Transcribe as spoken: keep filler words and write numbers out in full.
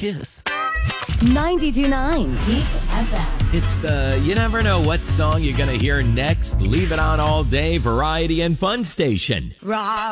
Kiss. ninety-two point nine Peak F M. It's the you never know what song you're going to hear next. Leave it on all day variety and fun station. Rah,